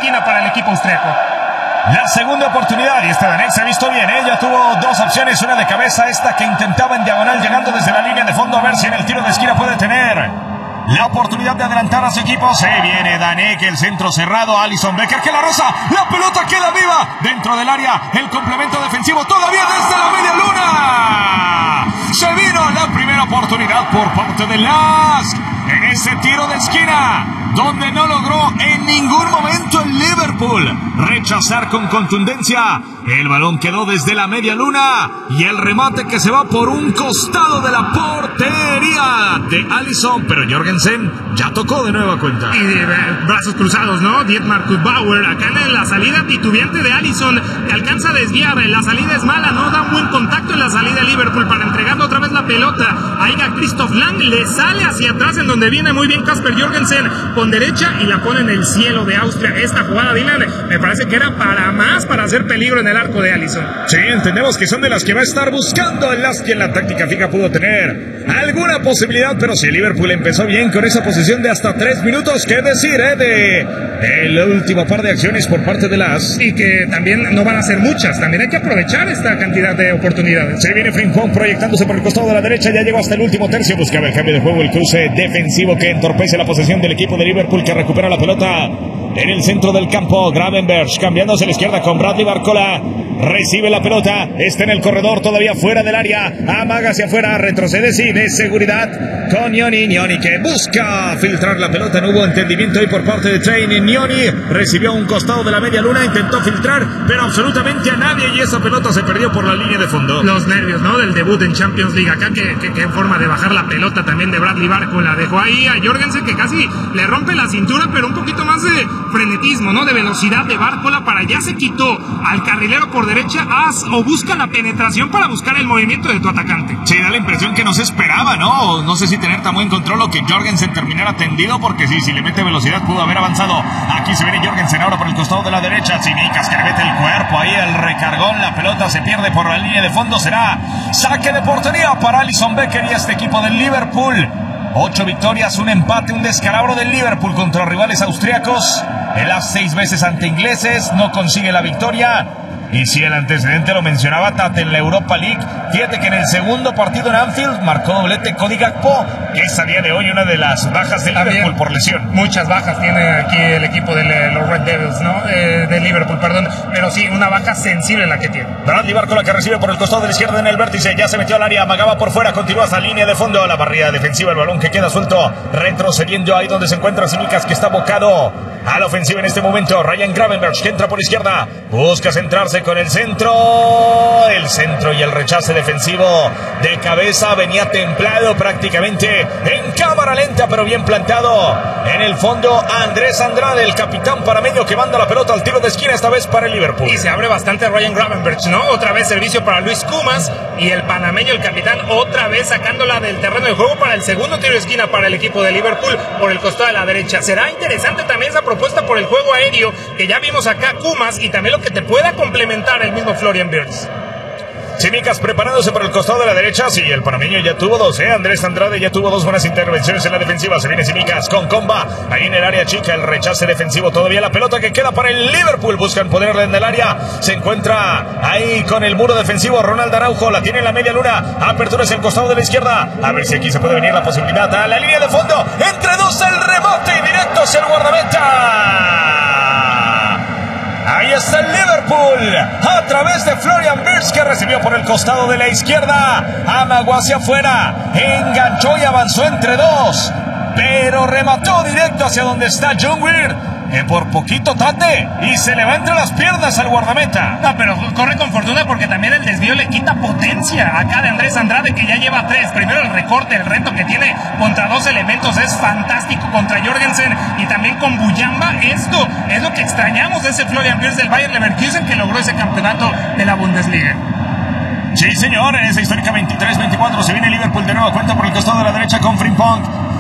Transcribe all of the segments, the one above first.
esquina para el equipo austriaco. La segunda oportunidad, y esta Danek se ha visto bien, ella tuvo dos opciones, una de cabeza, esta que intentaba en diagonal llegando desde la línea de fondo, a ver si en el tiro de esquina puede tener la oportunidad de adelantar a su equipo. Se viene Danek, el centro cerrado, Alisson Becker que la roza, la pelota queda viva dentro del área, el complemento defensivo todavía desde la media luna. Se vino la primera oportunidad por parte de Lask en ese tiro de esquina, donde no logró en ningún momento el Liverpool rechazar con contundencia. El balón quedó desde la media luna y el remate que se va por un costado de la portería de Alisson, pero Jorgensen ya tocó de nueva cuenta. Y brazos cruzados, ¿no? Dietmar Bauer, acá en la salida titubeante de Alisson, que alcanza a desviar, la salida es mala, no da un buen contacto en la salida de Liverpool para entregarle otra vez la pelota. Ahí a Christoph Lang, le sale hacia atrás en donde viene muy bien Kasper Jorgensen con derecha y la pone en el cielo de Austria. Esta jugada, Dylan, me parece que era para hacer peligro en el arco de Alisson. Sí, entendemos que son de las que va a estar buscando el Lask, que en la táctica fija pudo tener alguna posibilidad, pero si Liverpool empezó bien con esa posición de hasta 3 minutos, qué decir, de el último par de acciones por parte de Lask. Y que también no van a ser muchas, también hay que aprovechar esta cantidad de oportunidades. Se viene Frimpong proyectándose por el costado de la derecha, ya llegó hasta el último tercio, buscaba el cambio de juego, el cruce defensivo que entorpece la posesión del equipo de Liverpool, que recupera la pelota en el centro del campo. Gravenberch cambiándose a la izquierda con Bradley Barcola, recibe la pelota, está en el corredor todavía fuera del área, amaga hacia afuera, retrocede sin seguridad con Nioni que busca filtrar la pelota. No hubo entendimiento ahí por parte de Traini. Nioni recibió un costado de la media luna, intentó filtrar, pero absolutamente a nadie, y esa pelota se perdió por la línea de fondo. Los nervios, ¿no? Del debut en Champions League. Acá que forma de bajar la pelota también de Bradley Barcola. Dejó ahí a Jorgensen, que casi le rompe la cintura, pero un poquito más de frenetismo, ¿no? De velocidad de Barcola para ya se quitó al carrilero por derecha, o busca la penetración para buscar el movimiento de tu atacante. Sí, da la impresión que no se esperaba, ¿no? No sé si tener tan buen control o que Jorgensen terminara tendido, porque sí, si le mete velocidad pudo haber avanzado. Aquí se viene Jorgensen ahora por el costado de la derecha, Tsimikas que le mete el cuerpo, ahí el recargón, la pelota se pierde por la línea de fondo, será saque de portería para Alisson Becker y este equipo del Liverpool. 8 victorias, un empate, un descalabro del Liverpool contra rivales austriacos. En las 6 veces ante ingleses, no consigue la victoria. Y si el antecedente lo mencionaba Tate en la Europa League, fíjate que en el segundo partido en Anfield marcó doblete Cody Gakpo, que es a día de hoy una de las bajas del Liverpool por lesión. Muchas bajas tiene aquí el equipo de los Red Devils, ¿no? De Liverpool, perdón. Pero sí, una baja sensible la que tiene. Bradley Barcola que recibe por el costado de la izquierda en el vértice, ya se metió al área, amagaba por fuera, continúa hasta línea de fondo, la barrida defensiva, el balón que queda suelto, retrocediendo ahí donde se encuentra Tsimikas, que está abocado a la ofensiva en este momento. Ryan Gravenberch que entra por izquierda, busca centrarse con el centro y el rechace defensivo de cabeza, venía templado prácticamente en cámara lenta, pero bien plantado en el fondo. Andrés Andrade, el capitán panameño, que manda la pelota al tiro de esquina, esta vez para el Liverpool. Y se abre bastante Ryan Gravenberch, ¿no? Otra vez servicio para Luis Kumas, y el panameño, el capitán, otra vez sacándola del terreno de juego para el segundo tiro de esquina para el equipo de Liverpool por el costado de la derecha. Será interesante también esa propuesta por el juego aéreo que ya vimos acá Kumas, y también lo que te pueda complementar el mismo Florian Wirtz. Tsimikas preparándose por el costado de la derecha. Sí, el panameño ya tuvo 2, Andrés Andrade ya tuvo 2 buenas intervenciones en la defensiva. Se viene Tsimikas con comba ahí en el área chica, el rechace defensivo todavía, la pelota que queda para el Liverpool, buscan ponerla en el área, se encuentra ahí con el muro defensivo Ronald Araujo, la tiene en la media luna, apertura hacia el costado de la izquierda, a ver si aquí se puede venir la posibilidad a la línea de fondo, entre dos el rebote y directo hacia el guardameta. Ahí está el Liverpool, a través de Florian Wirtz, que recibió por el costado de la izquierda, amagó hacia afuera, enganchó y avanzó entre dos, pero remató directo hacia donde está John Weir, que por poquito Tate, y se le va entre las piernas al guardameta. No, pero corre con fortuna porque también el desvío le quita potencia acá de Andrés Andrade, que ya lleva 3. Primero el recorte, el reto que tiene contra 2 elementos es fantástico contra Jorgensen y también con Buyamba. Esto es lo que extrañamos de ese Florian Wirtz del Bayer Leverkusen, que logró ese campeonato de la Bundesliga. Sí, señor, esa histórica 23-24, se viene Liverpool de nueva cuenta por el costado de la derecha con Frimpong.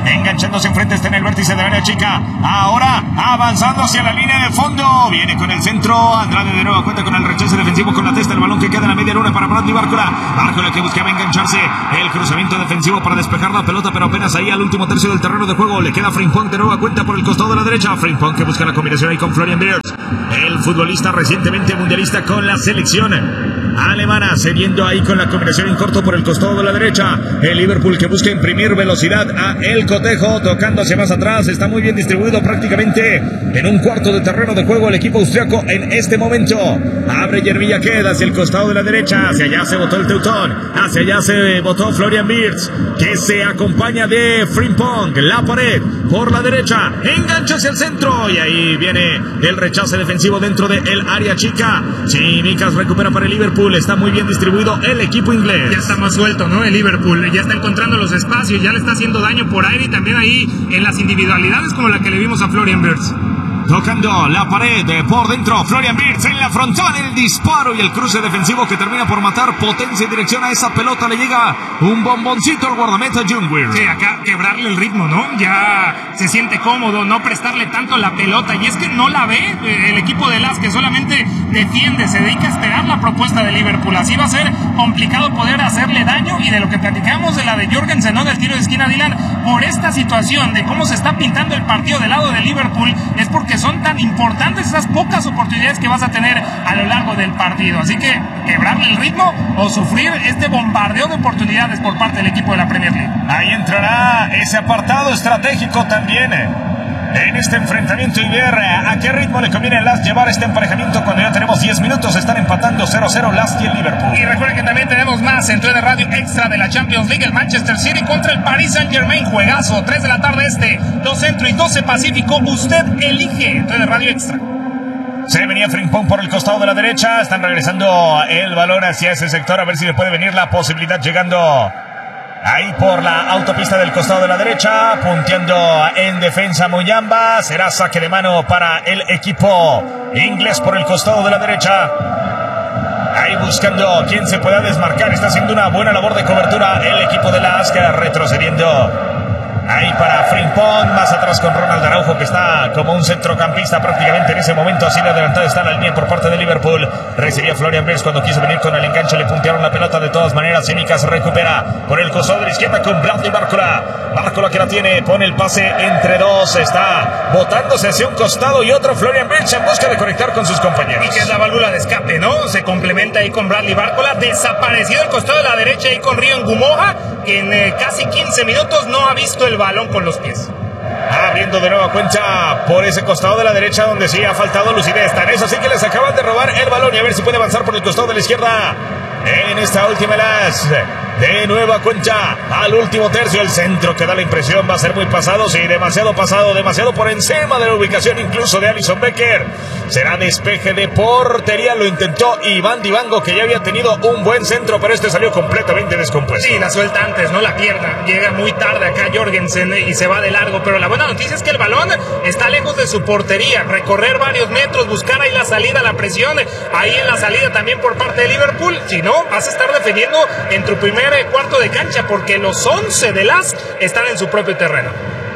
enganchándose enfrente, está en el vértice del área chica. Ahora avanzando hacia la línea de fondo. Viene con el centro. Andrade de nuevo cuenta con el rechazo defensivo con la testa. El balón que queda en la media luna para Bradley Bárcola. Bárcola que buscaba engancharse. El cruzamiento defensivo para despejar la pelota, pero apenas ahí al último tercio del terreno de juego. Le queda Frimpong de nueva cuenta por el costado de la derecha. Frimpong que busca la combinación ahí con Florian Wirtz, el futbolista recientemente mundialista con la selección alemana, cediendo ahí con la combinación en corto por el costado de la derecha. El Liverpool que busca imprimir velocidad a el cotejo, tocando hacia más atrás. Está muy bien distribuido prácticamente en un cuarto de terreno de juego el equipo austriaco en este momento. Abre Yervilla, queda hacia el costado de la derecha. Hacia allá se botó el Teutón, hacia allá se botó Florian Wirtz, que se acompaña de Frimpong. La pared por la derecha, engancha hacia el centro y ahí viene el rechace defensivo dentro del área chica. Tsimikas recupera para el Liverpool. Está muy bien distribuido el equipo inglés. Ya está más suelto, ¿no? El Liverpool ya está encontrando los espacios, ya le está haciendo daño por aire y también ahí en las individualidades como la que le vimos a Florian Wirtz. Tocando la pared por dentro, Florian Wirtz en la frontal, el disparo y el cruce defensivo que termina por matar. Potencia en dirección a esa pelota, le llega un bomboncito al guardameta John Wirtz. Sí, acá quebrarle el ritmo, ¿no? Ya se siente cómodo, no prestarle tanto la pelota, y es que no la ve el equipo de Las, que solamente defiende, se dedica a esperar la propuesta de Liverpool. Así va a ser complicado poder hacerle daño, y de lo que platicamos de la de Jorgensen, ¿no? Del tiro de esquina, Dylan, por esta situación de cómo se está pintando el partido del lado de Liverpool, es porque son tan importantes esas pocas oportunidades que vas a tener a lo largo del partido. Así que quebrarle el ritmo o sufrir este bombardeo de oportunidades por parte del equipo de la Premier League. Ahí entrará ese apartado estratégico también en este enfrentamiento y ver a qué ritmo le conviene a Las llevar este emparejamiento cuando ya tenemos 10 minutos. Están empatando 0-0 Las y el Liverpool. Y recuerden que también tenemos más en de radio extra de la Champions League. El Manchester City contra el Paris Saint-Germain. Juegazo, 3 de la tarde este, 2 centro y 12 pacífico. Usted elige en de radio extra. Se venía Frimpong por el costado de la derecha. Están regresando el balón hacia ese sector, a ver si le puede venir la posibilidad llegando ahí por la autopista del costado de la derecha, punteando en defensa Muyamba. Será saque de mano para el equipo inglés por el costado de la derecha. Ahí buscando quién se pueda desmarcar. Está haciendo una buena labor de cobertura el equipo de la Asca, retrocediendo ahí para Frimpong, más atrás con Ronald Araujo, que está como un centrocampista prácticamente en ese momento. Así de adelantado está la línea por parte de Liverpool. Recibía Florian Wirtz cuando quiso venir con el enganche, le puntearon la pelota de todas maneras. Tsimikas recupera por el costado de la izquierda con Bradley Bárcola. Bárcola que la tiene, pone el pase entre dos, está botándose hacia un costado y otro. Florian Wirtz en busca de conectar con sus compañeros. Y que es la válvula de escape, ¿no? Se complementa ahí con Bradley Bárcola, desaparecido el costado de la derecha ahí con Río Ngumoha, que en casi 15 minutos no ha visto el balón con los pies. Abriendo de nueva cuenta por ese costado de la derecha donde sí ha faltado lucidez. Tan eso sí que les acaban de robar el balón, y a ver si puede avanzar por el costado de la izquierda en esta última Las. De nueva cuenta al último tercio, el centro que da la impresión va a ser muy pasado, sí, demasiado pasado, demasiado por encima de la ubicación incluso de Alisson Becker. Será despeje de portería, lo intentó Iván Dibango, que ya había tenido un buen centro, pero este salió completamente descompuesto. Sí, la suelta antes, ¿no? La pierna, llega muy tarde acá Jorgensen y se va de largo, pero la buena noticia es que el balón está lejos de su portería, recorrer varios metros, buscar ahí la salida, la presión, ahí en la salida también por parte de Liverpool. Si no, vas a estar defendiendo en tu primer cuarto de cancha, porque los 11 de Las están en su propio terreno.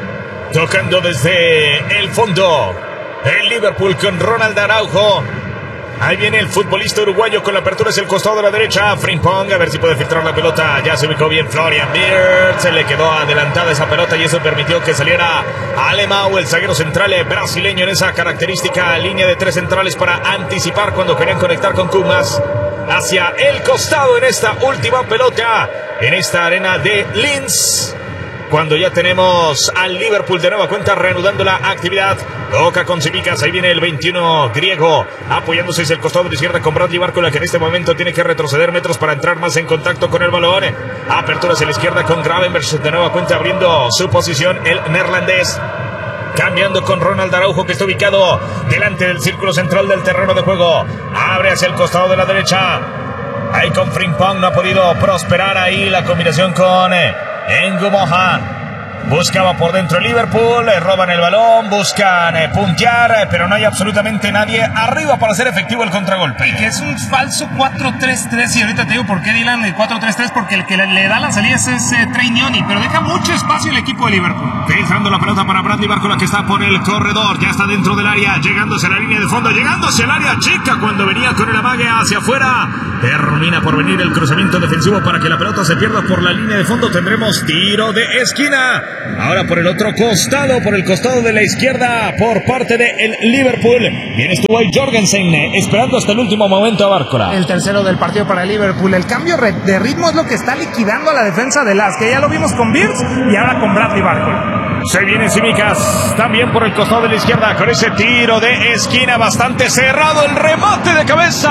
Tocando desde el fondo el Liverpool con Ronald Araujo. Ahí viene el futbolista uruguayo con la apertura hacia el costado de la derecha. Frimpong, a ver si puede filtrar la pelota. Ya se ubicó bien Florian Wirtz. Se le quedó adelantada esa pelota y eso permitió que saliera Alemão, el zaguero central brasileño, en esa característica línea de 3 centrales para anticipar cuando querían conectar con Kumas. Hacia el costado en esta última pelota, en esta arena de Linz. Cuando ya tenemos al Liverpool de nueva cuenta reanudando la actividad. Toca con Tsimikas, ahí viene el 21 griego, apoyándose hacia el costado de la izquierda con Bradley Bárcola, que en este momento tiene que retroceder metros para entrar más en contacto con el balón. Apertura hacia la izquierda con Gravenberch, de nueva cuenta abriendo su posición el neerlandés. Cambiando con Ronald Araujo, que está ubicado delante del círculo central del terreno de juego. Abre hacia el costado de la derecha. Ahí con Frimpong no ha podido prosperar ahí la combinación con Ngumoha. Buscaba por dentro el Liverpool, roban el balón, buscan puntear, pero no hay absolutamente nadie arriba para hacer efectivo el contragolpe. Y que es un falso 4-3-3, y ahorita te digo por qué Dylan el 4-3-3, porque el que le da las salidas es Trey Noni, pero deja mucho espacio el equipo de Liverpool. Filtrando la pelota para Bradley Barcola, que está por el corredor, ya está dentro del área, llegándose a la línea de fondo, llegándose al área chica cuando venía con el amague hacia afuera. Termina por venir el cruzamiento defensivo para que la pelota se pierda por la línea de fondo. Tendremos tiro de esquina. Ahora por el otro costado, por el costado de la izquierda, por parte del Liverpool. Bien estuvo ahí Jorgensen, esperando hasta el último momento a Barcola. El tercero del partido para el Liverpool. El cambio de ritmo es lo que está liquidando a la defensa de Lask, que ya lo vimos con Beers y ahora con Bradley Barcola. Se viene Tsimikas también por el costado de la izquierda con ese tiro de esquina bastante cerrado. El remate de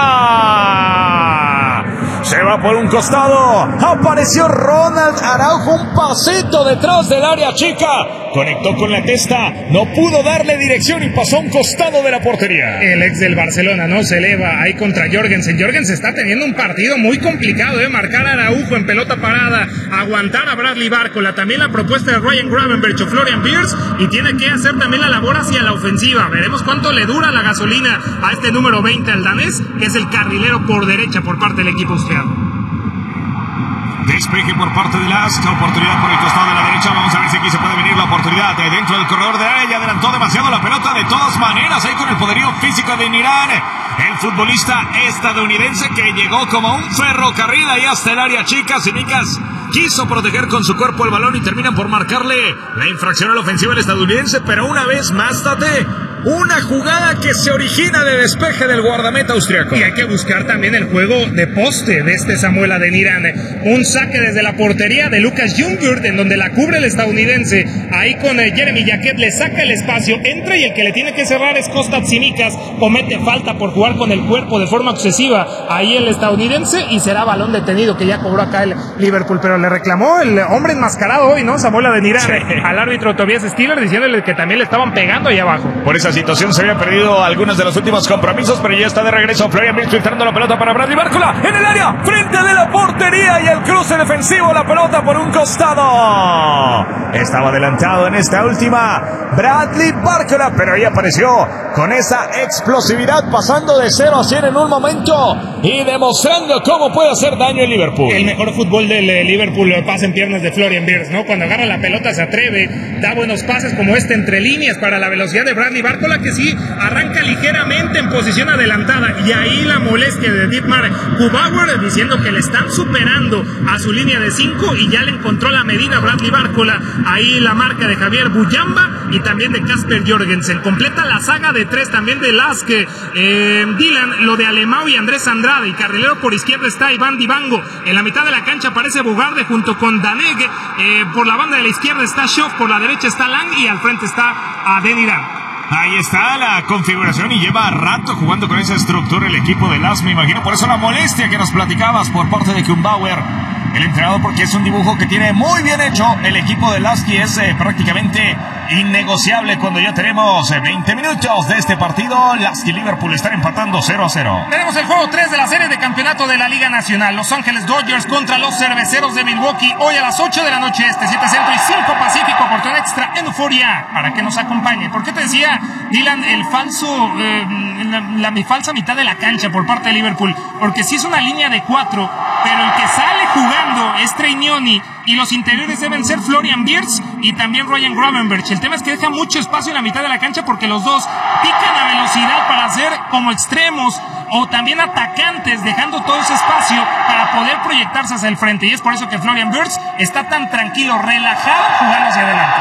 cabeza. Se va por un costado. Apareció Ronald Araujo, un pasito detrás del área chica. Conectó con la testa. No pudo darle dirección y pasó a un costado de la portería. El ex del Barcelona, ¿no? Se eleva ahí contra Jorgensen. Jorgensen está teniendo un partido muy complicado, marcar a Araujo en pelota parada, aguantar a Bradley Barcola. También la propuesta de Ryan Gravenberch o Florian Wirtz, y tiene que hacer también la labor hacia la ofensiva. Veremos cuánto le dura la gasolina a este número 20 al danés, que es el carrilero por derecha por parte del equipo austriaco. Despeje por parte de Lask, oportunidad por el costado de la derecha. Vamos a ver si aquí se puede venir la oportunidad dentro del corredor de área. Ya adelantó demasiado la pelota de todas maneras ahí con el poderío físico de Niran, el futbolista estadounidense que llegó como un ferrocarril ahí hasta el área chica. Tsimikas quiso proteger con su cuerpo el balón y terminan por marcarle la infracción a la ofensiva del estadounidense, pero una vez más, Tate, una jugada que se origina de despeje del guardameta austriaco. Y hay que buscar también el juego de poste de este Samuel Adeniran. Un saque desde la portería de Lucas Ljungwirth, en donde la cubre el estadounidense. Ahí con Jeremy Jacquet le saca el espacio, entra, y el que le tiene que cerrar es Kostas Tsimikas. Comete falta por jugar con el cuerpo de forma excesiva ahí el estadounidense, y será balón detenido, que ya cobró acá el Liverpool. Pero le reclamó el hombre enmascarado hoy, ¿no? Samuel Adeniran, sí, al árbitro Tobias Stiller, diciéndole que también le estaban pegando ahí abajo. Por esa situación se había perdido algunos de los últimos compromisos, pero ya está de regreso Florian Wirtz filtrando la pelota para Bradley Barcola en el área, frente de la portería, y el cruce defensivo, la pelota por un costado. Estaba adelantado en esta última Bradley Barcola, pero ahí apareció con esa explosividad, pasando de 0 a 100 en un momento y demostrando cómo puede hacer daño el Liverpool. El mejor fútbol del Liverpool pasa en piernas de Florian Wirtz, ¿no? Cuando agarra la pelota se atreve, da buenos pases como este entre líneas para la velocidad de Bradley Barcola, que sí arranca ligeramente en posición adelantada, y ahí la molestia de Dietmar Kubauer diciendo que le están superando a su línea de 5 y ya le encontró la medida Bradley Barcola. Ahí la marca de Javier Buyamba y también de Kasper Jorgensen. Completa la saga de 3 también de Lask, Dylan, lo de Alemão y Andrés Andrade, y carrilero por izquierda está Iván Dibango. En la mitad de la cancha aparece Bogarde junto con Daneg, por la banda de la izquierda está Schoff, por la derecha está Lang y al frente está Adeniran. Ahí está la configuración, y lleva rato jugando con esa estructura el equipo de Lask, me imagino. Por eso la molestia que nos platicabas por parte de Kumbauer, el entrenador, porque es un dibujo que tiene muy bien hecho el equipo de Lask, y es prácticamente innegociable cuando ya tenemos 20 minutos de este partido. Lask y Liverpool están empatando 0-0. Tenemos el juego 3 de la serie de campeonato de la Liga Nacional. Los Ángeles Dodgers contra los Cerveceros de Milwaukee, hoy a las 8 de la noche este, 7 centro y 5 pacífico, oportunidad extra en Euforia para que nos acompañe. ¿Por qué te decía, Dylan, el falso, la falsa mitad de la cancha por parte de Liverpool? Porque sí es una línea de 4, pero el que sale jugando es Trey Noni, y los interiores deben ser Florian Wirtz y también Ryan Gravenberch. El tema es que deja mucho espacio en la mitad de la cancha, porque los dos pican a velocidad para ser como extremos o también atacantes, dejando todo ese espacio para poder proyectarse hacia el frente, y es por eso que Florian Wirtz está tan tranquilo, relajado, jugando hacia adelante.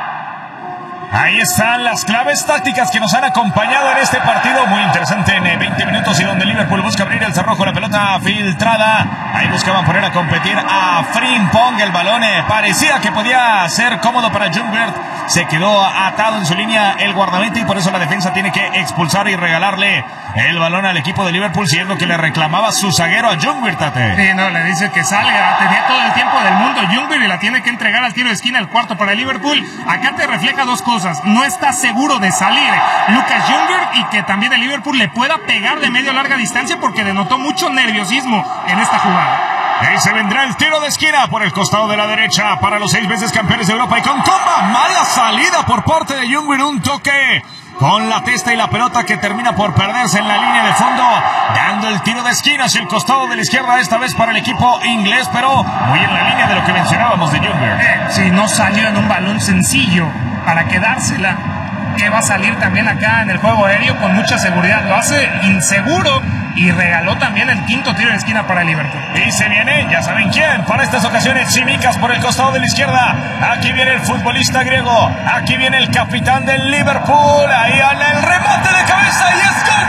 Ahí están las claves tácticas que nos han acompañado en este partido muy interesante en 20 minutos, y donde Liverpool busca abrir el cerrojo, la pelota filtrada. Ahí buscaban poner a competir a Frimpong. El balón parecía que podía ser cómodo para Ljungwirth. Se quedó atado en su línea el guardameta, y por eso la defensa tiene que expulsar y regalarle el balón al equipo de Liverpool, siendo que le reclamaba su zaguero a Ljungwirth. Sí, no, le dice que salga, tenía todo el tiempo del mundo Ljungwirth y la tiene que entregar al tiro de esquina, el cuarto para el Liverpool. Acá te refleja dos cosas: no está seguro de salir Lucas Ljungwirth, y que también el Liverpool le pueda pegar de medio a larga distancia, porque denotó mucho nerviosismo en esta jugada. Y se vendrá el tiro de esquina por el costado de la derecha para los 6 veces campeones de Europa. Y con comba, mala salida por parte de Ljungberg, un toque con la testa y la pelota que termina por perderse en la línea de fondo, dando el tiro de esquina hacia el costado de la izquierda, esta vez para el equipo inglés, pero muy en la línea de lo que mencionábamos de Ljungberg. Sí, no salió en un balón sencillo para quedársela, que va a salir también acá en el juego aéreo con mucha seguridad. Lo hace inseguro y regaló también el quinto tiro de esquina para el Liverpool. Y se viene, ya saben quién, para estas ocasiones, Tsimikas por el costado de la izquierda. Aquí viene el futbolista griego, aquí viene el capitán del Liverpool, ahí anda el remate de cabeza y es gol.